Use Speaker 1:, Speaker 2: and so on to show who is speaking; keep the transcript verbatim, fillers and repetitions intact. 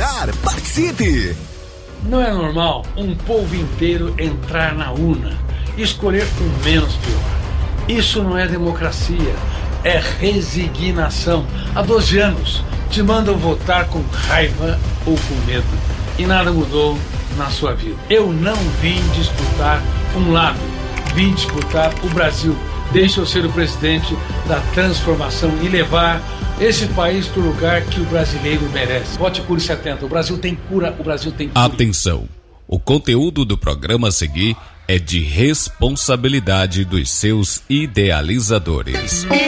Speaker 1: votar. Participe!
Speaker 2: Não é normal um povo inteiro entrar na urna e escolher o menos pior. Isso não é democracia, é resignação. Há doze anos te mandam votar com raiva ou com medo e nada mudou na sua vida. Eu não vim disputar um lado, vim disputar o Brasil. Deixa eu ser o presidente da transformação e levar esse país para o lugar que o brasileiro merece. Vote Cure setenta. O Brasil tem cura, o Brasil tem cura.
Speaker 3: Atenção! O conteúdo do programa a seguir é de responsabilidade dos seus idealizadores.